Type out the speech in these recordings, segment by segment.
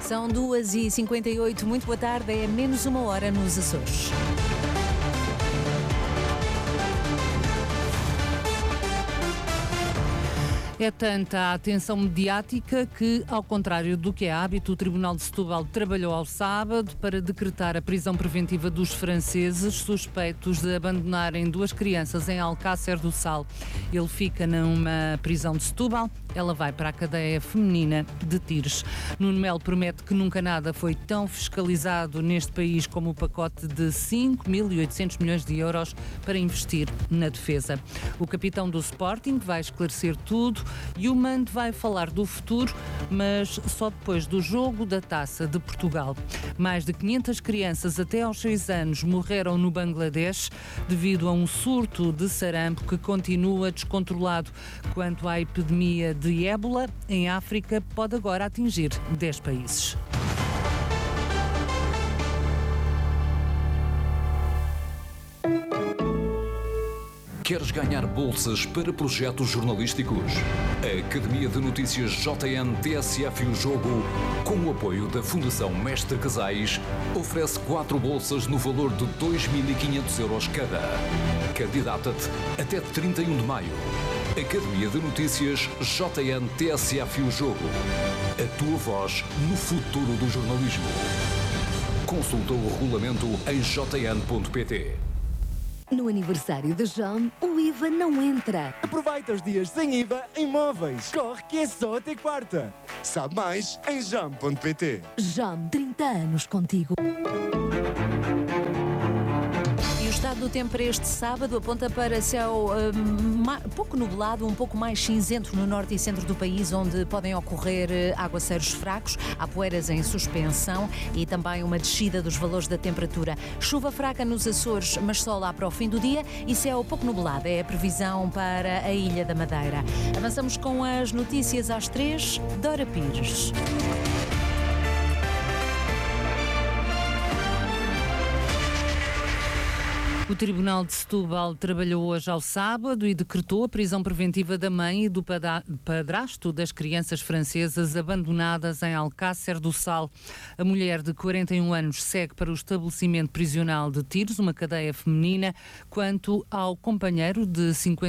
São 2h58, muito boa tarde, é menos uma hora nos Açores. É tanta a atenção mediática que, ao contrário do que é hábito, o Tribunal de Setúbal trabalhou ao sábado para decretar a prisão preventiva dos franceses suspeitos de abandonarem 2 crianças em Alcácer do Sal. Ele fica numa prisão de Setúbal, ela vai para a cadeia feminina de Tires. Nuno Melo promete que nunca nada foi tão fiscalizado neste país como o pacote de 5.800 milhões de euros para investir na defesa. O capitão do Sporting vai esclarecer tudo e o Mando vai falar do futuro, mas só depois do jogo da Taça de Portugal. Mais de 500 crianças até aos 6 anos morreram no Bangladesh devido a um surto de sarampo que continua descontrolado. Quanto à epidemia de ébola, em África pode agora atingir 10 países. Queres ganhar bolsas para projetos jornalísticos? A Academia de Notícias JN TSF e o Jogo, com o apoio da Fundação Mestre Casais, oferece 4 bolsas no valor de 2.500 euros cada. Candidata-te até 31 de maio. Academia de Notícias JN TSF e o Jogo. A tua voz no futuro do jornalismo. Consulta o regulamento em jn.pt. No aniversário de Jam, o IVA não entra. Aproveita os dias sem IVA em móveis. Corre que é só até quarta. Sabe mais em jam.pt. Jam, 30 anos contigo. E o estado do tempo para este sábado aponta para céu pouco nublado, um pouco mais cinzento no norte e centro do país, onde podem ocorrer aguaceiros fracos, há poeiras em suspensão e também uma descida dos valores da temperatura. Chuva fraca nos Açores, mas só lá para o fim do dia e céu pouco nublado. É a previsão para a Ilha da Madeira. Avançamos com as notícias às 3, Dora Pires. O Tribunal de Setúbal trabalhou hoje ao sábado e decretou a prisão preventiva da mãe e do padrasto das crianças francesas abandonadas em Alcácer do Sal. A mulher de 41 anos segue para o estabelecimento prisional de Tires, uma cadeia feminina, quanto ao companheiro de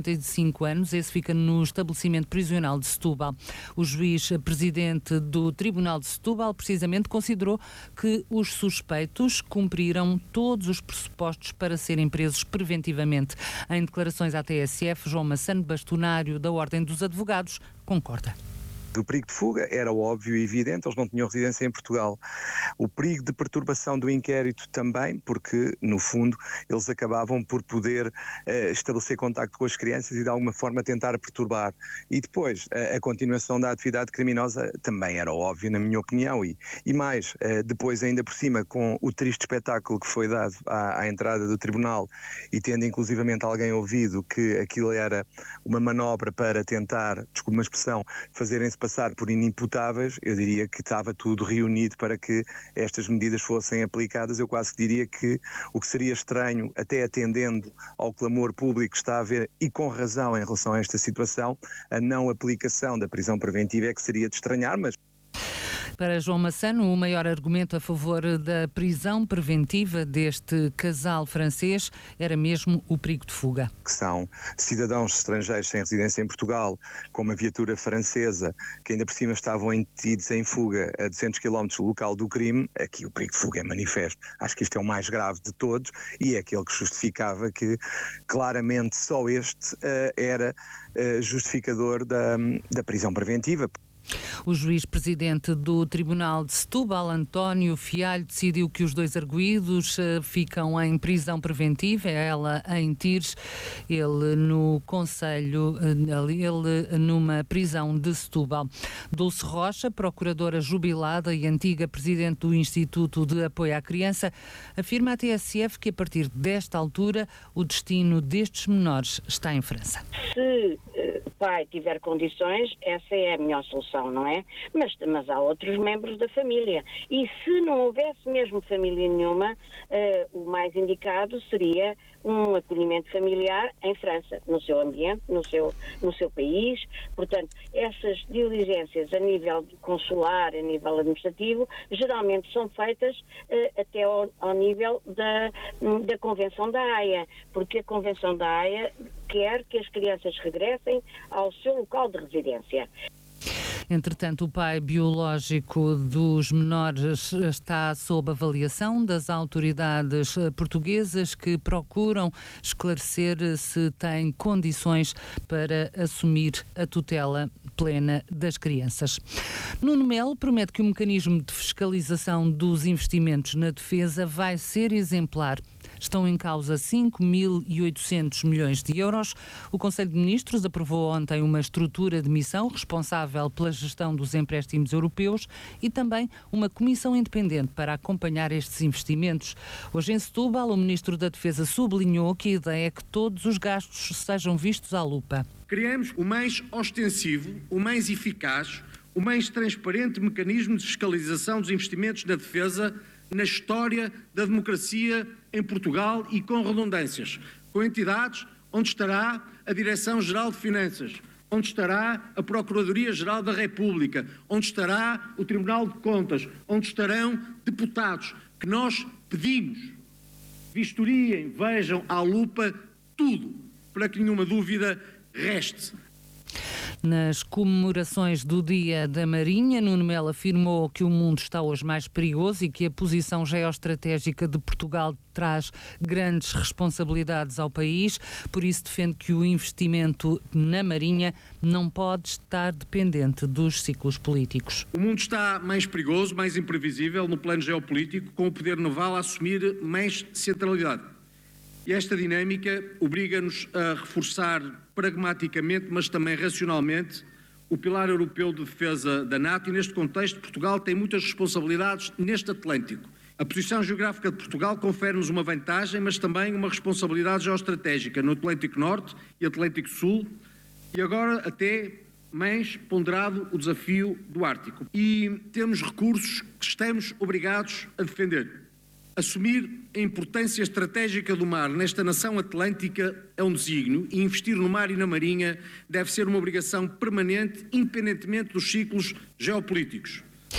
55 anos, esse fica no estabelecimento prisional de Setúbal. O juiz presidente do Tribunal de Setúbal precisamente considerou que os suspeitos cumpriram todos os pressupostos para serem presos preventivamente. Em declarações à TSF, João Massano, bastonário da Ordem dos Advogados, concorda. O perigo de fuga era óbvio e evidente, eles não tinham residência em Portugal. O perigo de perturbação do inquérito também, porque, no fundo, eles acabavam por poder estabelecer contacto com as crianças e, de alguma forma, tentar perturbar. E depois, a continuação da atividade criminosa também era óbvio, na minha opinião. E mais, depois, ainda por cima, com o triste espetáculo que foi dado à entrada do tribunal e tendo, inclusivamente, alguém ouvido que aquilo era uma manobra para tentar, desculpe uma expressão, fazerem-se passar por inimputáveis, eu diria que estava tudo reunido para que estas medidas fossem aplicadas. Eu quase que diria que o que seria estranho, até atendendo ao clamor público que está a haver, e com razão em relação a esta situação, a não aplicação da prisão preventiva é que seria de estranhar, mas... Para João Massano, o maior argumento a favor da prisão preventiva deste casal francês era mesmo o perigo de fuga. Que são cidadãos estrangeiros sem residência em Portugal, com uma viatura francesa, que ainda por cima estavam detidos em fuga a 200 km do local do crime. Aqui o perigo de fuga é manifesto. Acho que isto é o mais grave de todos e é aquele que justificava que claramente só este era justificador da prisão preventiva. O juiz-presidente do Tribunal de Setúbal, António Fialho, decidiu que os 2 arguidos ficam em prisão preventiva, ela em Tires, ele no Conselho, ele numa prisão de Setúbal. Dulce Rocha, procuradora jubilada e antiga presidente do Instituto de Apoio à Criança, afirma à TSF que a partir desta altura o destino destes menores está em França. Se o pai tiver condições, essa é a melhor solução, não é? Mas há outros membros da família. E se não houvesse mesmo família nenhuma, o mais indicado seria um acolhimento familiar em França, no seu ambiente, no seu país. Portanto, essas diligências a nível consular, a nível administrativo, geralmente são feitas até ao nível da Convenção da Haia, porque a Convenção da Haia quer que as crianças regressem ao seu local de residência. Entretanto, o pai biológico dos menores está sob avaliação das autoridades portuguesas, que procuram esclarecer se tem condições para assumir a tutela plena das crianças. Nuno Melo promete que o mecanismo de fiscalização dos investimentos na defesa vai ser exemplar. Estão em causa 5.800 milhões de euros. O Conselho de Ministros aprovou ontem uma estrutura de missão responsável pela gestão dos empréstimos europeus e também uma comissão independente para acompanhar estes investimentos. Hoje em Setúbal, o Ministro da Defesa sublinhou que a ideia é que todos os gastos sejam vistos à lupa. Criamos o mais ostensivo, o mais eficaz, o mais transparente mecanismo de fiscalização dos investimentos na defesa na história da democracia em Portugal e com redundâncias, com entidades onde estará a Direção-Geral de Finanças, onde estará a Procuradoria-Geral da República, onde estará o Tribunal de Contas, onde estarão deputados, que nós pedimos, vistoriem, vejam à lupa tudo, para que nenhuma dúvida reste. Nas comemorações do Dia da Marinha, Nuno Melo afirmou que o mundo está hoje mais perigoso e que a posição geoestratégica de Portugal traz grandes responsabilidades ao país. Por isso defende que o investimento na Marinha não pode estar dependente dos ciclos políticos. O mundo está mais perigoso, mais imprevisível no plano geopolítico, com o poder naval a assumir mais centralidade. E esta dinâmica obriga-nos a reforçar pragmaticamente, mas também racionalmente, o pilar europeu de defesa da NATO, e neste contexto Portugal tem muitas responsabilidades neste Atlântico. A posição geográfica de Portugal confere-nos uma vantagem, mas também uma responsabilidade geoestratégica no Atlântico Norte e Atlântico Sul, e agora até mais ponderado o desafio do Ártico. E temos recursos que estamos obrigados a defender. Assumir a importância estratégica do mar nesta nação atlântica é um desígnio, e investir no mar e na marinha deve ser uma obrigação permanente, independentemente dos ciclos geopolíticos.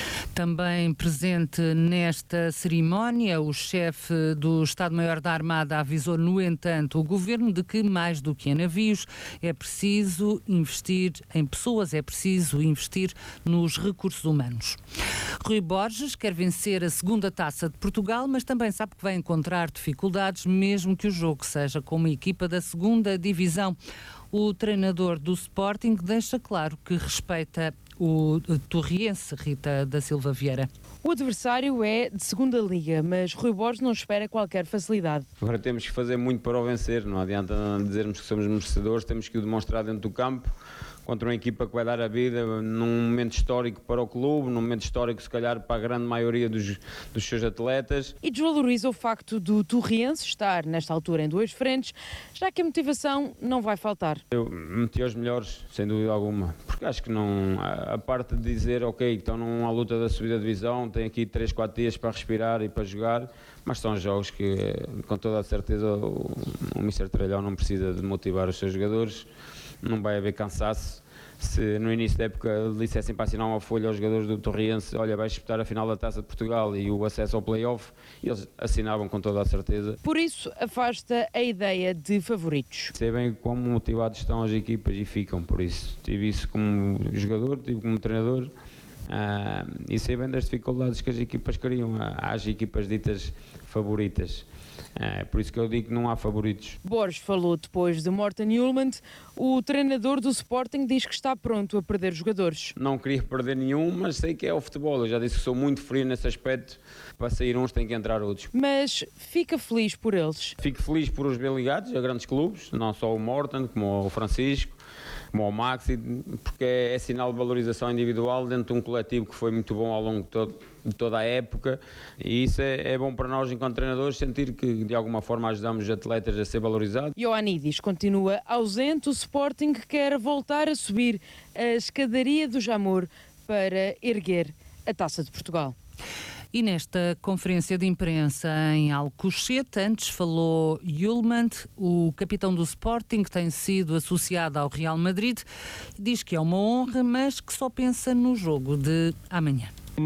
Também presente nesta cerimónia, o chefe do Estado-Maior da Armada avisou, no entanto, o Governo de que, mais do que em navios, é preciso investir em pessoas, é preciso investir nos recursos humanos. Rui Borges quer vencer a segunda Taça de Portugal, mas também sabe que vai encontrar dificuldades, mesmo que o jogo seja com uma equipa da segunda divisão. O treinador do Sporting deixa claro que respeita o torriense Rita da Silva Vieira. O adversário é de segunda liga, mas Rui Borges não espera qualquer facilidade. Agora temos que fazer muito para o vencer, não adianta dizermos que somos merecedores, temos que o demonstrar dentro do campo, contra uma equipa que vai dar a vida num momento histórico para o clube, num momento histórico se calhar para a grande maioria dos seus atletas. E desvaloriza o facto do torriense estar nesta altura em duas frentes, já que a motivação não vai faltar. Eu meti os melhores, sem dúvida alguma, porque acho que não, a parte de dizer, ok, estão numa luta da subida de divisão, tem aqui 3-4 dias para respirar e para jogar, mas são jogos que, com toda a certeza, o Mr. Tralhão não precisa de motivar os seus jogadores, não vai haver cansaço. Se no início da época dissessem para assinar uma folha aos jogadores do Torriense, olha, vais disputar a final da Taça de Portugal e o acesso ao play-off, eles assinavam com toda a certeza. Por isso, afasta a ideia de favoritos. Sei bem como motivados estão as equipas e ficam, por isso. Tive isso como jogador, tive como treinador, e sei bem das dificuldades que as equipas criam. Há as equipas ditas favoritas. É por isso que eu digo que não há favoritos. Borges falou depois de Morten Hjulmand. O treinador do Sporting diz que está pronto a perder jogadores. Não queria perder nenhum, mas sei que é o futebol. Eu já disse que sou muito frio nesse aspecto. Para sair uns tem que entrar outros. Mas fica feliz por eles? Fico feliz por os ver ligados a grandes clubes, não só o Morten, como o Francisco, como o Maxi, porque é sinal de valorização individual dentro de um coletivo que foi muito bom ao longo de toda a época, e isso é bom para nós enquanto treinadores, sentir que de alguma forma ajudamos os atletas a ser valorizados. Ioannidis continua ausente. O Sporting quer voltar a subir a escadaria do Jamor para erguer a Taça de Portugal. E nesta conferência de imprensa em Alcochete, antes falou Yulman, o capitão do Sporting, que tem sido associado ao Real Madrid, diz que é uma honra, mas que só pensa no jogo de amanhã.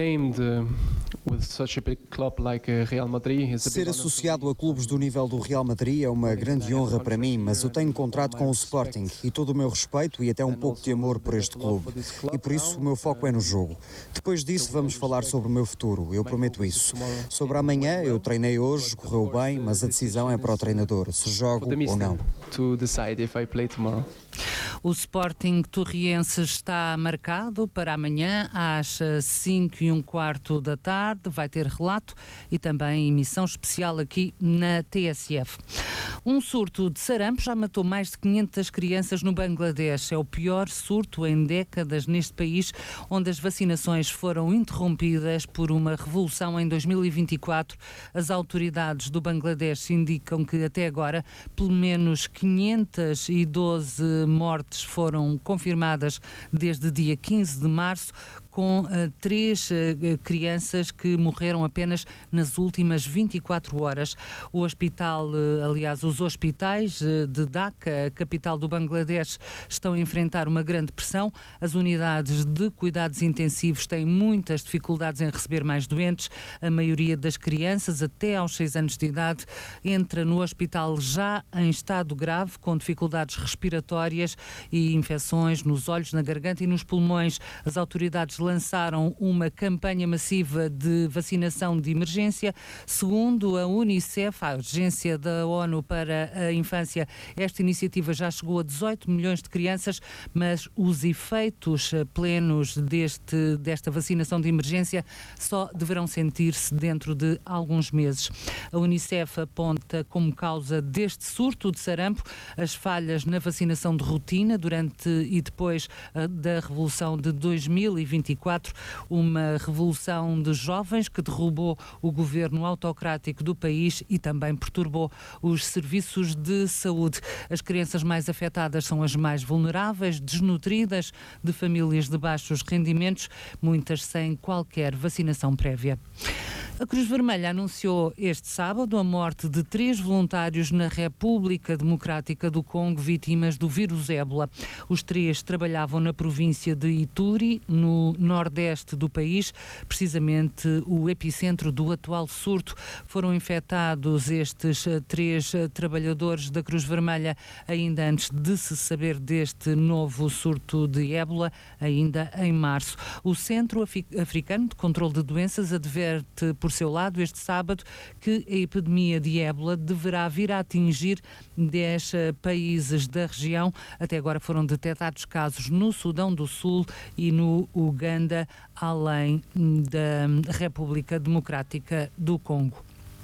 Ser associado a clubes do nível do Real Madrid é uma grande honra para mim, mas eu tenho contrato com o Sporting e todo o meu respeito e até um pouco de amor por este clube. E por isso o meu foco é no jogo. Depois disso vamos falar sobre o meu futuro, eu prometo isso. Sobre amanhã, eu treinei hoje, correu bem, mas a decisão é para o treinador, se jogo ou não. O Sporting Torriense está marcado para amanhã às 5:15 da tarde. Vai ter relato e também emissão especial aqui na TSF. Um surto de sarampo já matou mais de 500 crianças no Bangladesh. É o pior surto em décadas neste país, onde as vacinações foram interrompidas por uma revolução em 2024. As autoridades do Bangladesh indicam que até agora pelo menos 512 mortes foram confirmadas desde dia 15 de março, com 3 crianças que morreram apenas nas últimas 24 horas. O hospital, aliás, os hospitais de Dhaka, a capital do Bangladesh, estão a enfrentar uma grande pressão. As unidades de cuidados intensivos têm muitas dificuldades em receber mais doentes. A maioria das crianças, até aos 6 anos de idade, entra no hospital já em estado grave, com dificuldades respiratórias e infecções nos olhos, na garganta e nos pulmões. As autoridades lançaram uma campanha massiva de vacinação de emergência. Segundo a Unicef, a Agência da ONU para a Infância, esta iniciativa já chegou a 18 milhões de crianças, mas os efeitos plenos desta vacinação de emergência só deverão sentir-se dentro de alguns meses. A Unicef aponta como causa deste surto de sarampo as falhas na vacinação de rotina durante e depois da Revolução de 2024, uma revolução de jovens que derrubou o governo autocrático do país e também perturbou os serviços de saúde. As crianças mais afetadas são as mais vulneráveis, desnutridas, de famílias de baixos rendimentos, muitas sem qualquer vacinação prévia. A Cruz Vermelha anunciou este sábado a morte de 3 voluntários na República Democrática do Congo, vítimas do vírus ébola. Os 3 trabalhavam na província de Ituri, no nordeste do país, precisamente o epicentro do atual surto. Foram infectados estes 3 trabalhadores da Cruz Vermelha ainda antes de se saber deste novo surto de ébola, ainda em março. O Centro Africano de Controlo de Doenças adverte por seu lado este sábado que a epidemia de ébola deverá vir a atingir 10 países da região. Até agora foram detectados casos no Sudão do Sul e no Uganda, além da República Democrática do Congo.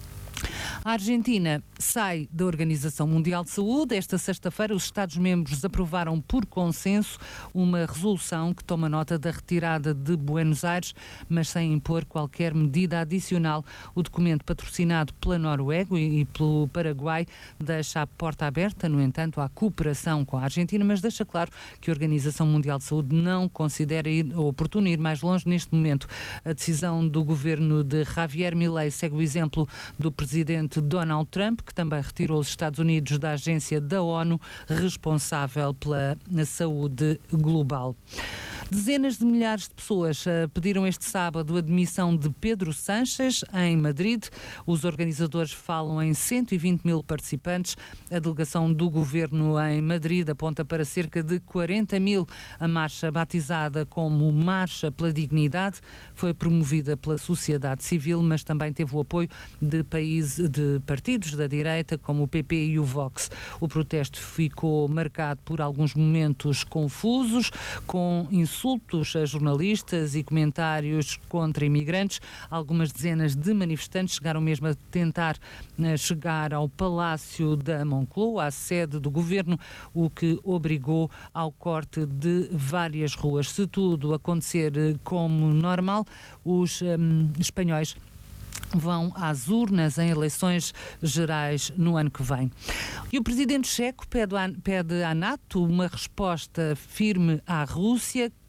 A Argentina sai da Organização Mundial de Saúde. Esta sexta-feira, os Estados-membros aprovaram por consenso uma resolução que toma nota da retirada de Buenos Aires, mas sem impor qualquer medida adicional. O documento, patrocinado pela Noruega e pelo Paraguai, deixa a porta aberta, no entanto, à cooperação com a Argentina, mas deixa claro que a Organização Mundial de Saúde não considera oportuno ir mais longe neste momento. A decisão do governo de Javier Milei segue o exemplo do presidente Donald Trump, que também retirou os Estados Unidos da agência da ONU responsável pela saúde global. Dezenas de milhares de pessoas pediram este sábado a demissão de Pedro Sánchez em Madrid. Os organizadores falam em 120 mil participantes. A delegação do governo em Madrid aponta para cerca de 40 mil. A marcha, batizada como Marcha pela Dignidade, foi promovida pela sociedade civil, mas também teve o apoio de partidos da direita, como o PP e o Vox. O protesto ficou marcado por alguns momentos confusos, com insultos a jornalistas e comentários contra imigrantes. Algumas dezenas de manifestantes chegaram mesmo a tentar chegar ao Palácio da Moncloa, à sede do governo, o que obrigou ao corte de várias ruas. Se tudo acontecer como normal, os espanhóis vão às urnas em eleições gerais no ano que vem. E o presidente checo pede à NATO uma resposta firme à Rússia,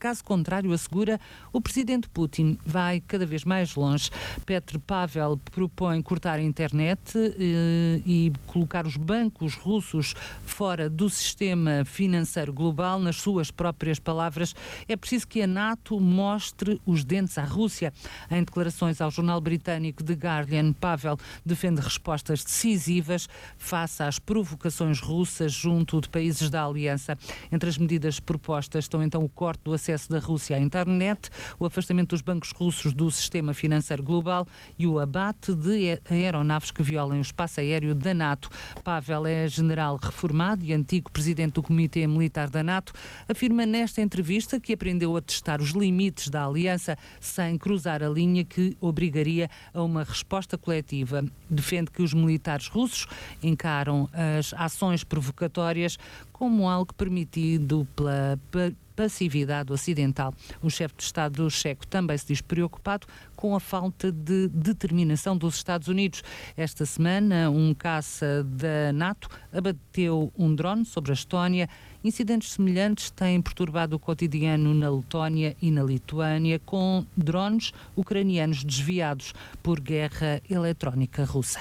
Caso contrário, assegura, o presidente Putin vai cada vez mais longe. Petr Pavel propõe cortar a internet e colocar os bancos russos fora do sistema financeiro global. Nas suas próprias palavras, é preciso que a NATO mostre os dentes à Rússia. Em declarações ao jornal britânico The Guardian, Pavel defende respostas decisivas face às provocações russas junto de países da Aliança. Entre as medidas propostas estão então o corte do acesso da Rússia à internet, o afastamento dos bancos russos do sistema financeiro global e o abate de aeronaves que violem o espaço aéreo da NATO. Pavel é general reformado e antigo presidente do Comitê Militar da NATO. Afirma nesta entrevista que aprendeu a testar os limites da aliança sem cruzar a linha que obrigaria a uma resposta coletiva. Defende que os militares russos encaram as ações provocatórias como algo permitido pela passividade ocidental. O chefe de Estado checo também se diz preocupado com a falta de determinação dos Estados Unidos. Esta semana, um caça da NATO abateu um drone sobre a Estónia. Incidentes semelhantes têm perturbado o cotidiano na Letónia e na Lituânia, com drones ucranianos desviados por guerra eletrónica russa.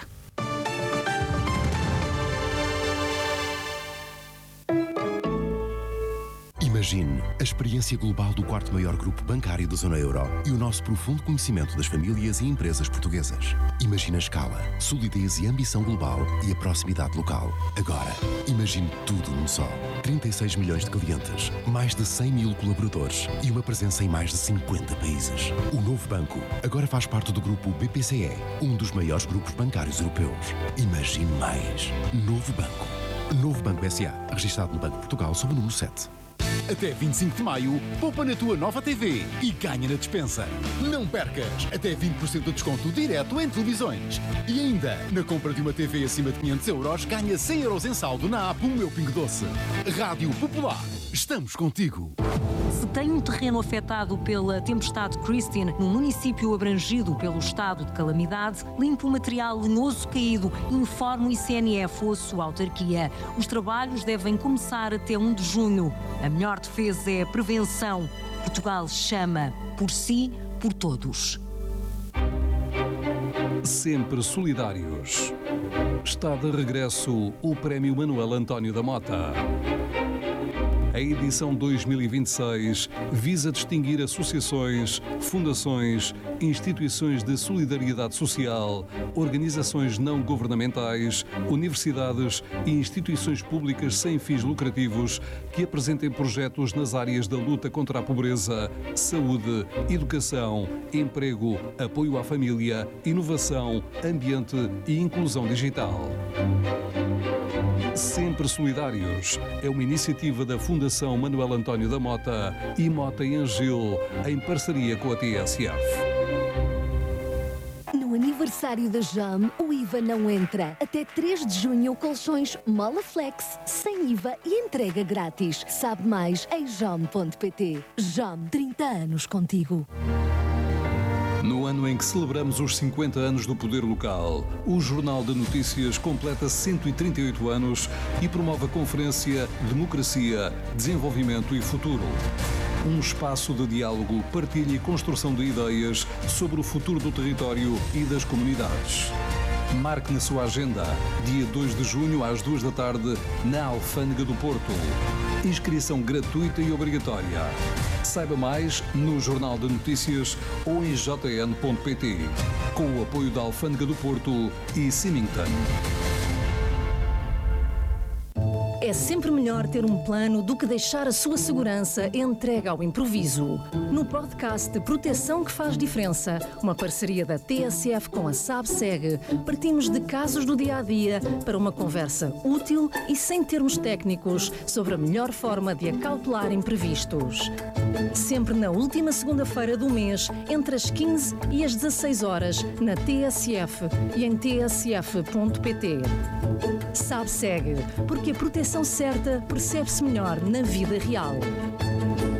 Imagine a experiência global do quarto maior grupo bancário da zona euro e o nosso profundo conhecimento das famílias e empresas portuguesas. Imagine a escala, solidez e ambição global e a proximidade local. Agora, imagine tudo num só. 36 milhões de clientes, mais de 100 mil colaboradores e uma presença em mais de 50 países. O novo banco agora faz parte do grupo BPCE, um dos maiores grupos bancários europeus. Imagine mais. Novo Banco. Novo Banco S.A., registado no Banco de Portugal sob o número 7. Até 25 de maio, poupa na tua nova TV e ganha na despensa. Não percas! Até 20% de desconto direto em televisões. E ainda, na compra de uma TV acima de 500 euros, ganha 100 euros em saldo na app O Meu Pingo Doce. Rádio Popular. Estamos contigo. Se tem um terreno afetado pela tempestade Christine, no município abrangido pelo estado de calamidade, limpe o material lenhoso caído, informe o ICNF ou a sua autarquia. Os trabalhos devem começar até 1 de junho. A melhor defesa é a prevenção. Portugal chama por si, por todos. Sempre solidários. Está de regresso o Prémio Manuel António da Mota. A edição 2026 visa distinguir associações, fundações, instituições de solidariedade social, organizações não governamentais, universidades e instituições públicas sem fins lucrativos que apresentem projetos nas áreas da luta contra a pobreza, saúde, educação, emprego, apoio à família, inovação, ambiente e inclusão digital. Sempre Solidários é uma iniciativa da Fundação Manuel António da Mota e Mota e Angil, em parceria com a TSF. No aniversário da JAM, o IVA não entra. Até 3 de junho, colchões Molaflex, sem IVA e entrega grátis. Sabe mais em jam.pt. JAM, 30 anos contigo. No ano em que celebramos os 50 anos do Poder Local, o Jornal de Notícias completa 138 anos e promove a conferência Democracia, Desenvolvimento e Futuro. Um espaço de diálogo, partilha e construção de ideias sobre o futuro do território e das comunidades. Marque na sua agenda, dia 2 de junho às 2 da tarde, na Alfândega do Porto. Inscrição gratuita e obrigatória. Saiba mais no Jornal de Notícias ou em jn.pt, com o apoio da Alfândega do Porto e Symington. É sempre melhor ter um plano do que deixar a sua segurança entregue ao improviso. No podcast Proteção que Faz Diferença, uma parceria da TSF com a SABSEG, partimos de casos do dia-a-dia para uma conversa útil e sem termos técnicos sobre a melhor forma de acautelar imprevistos. Sempre na última segunda-feira do mês, entre as 15 e as 16 horas, na TSF e em tsf.pt. SABSEG, porque a proteção certa percebe-se melhor na vida real.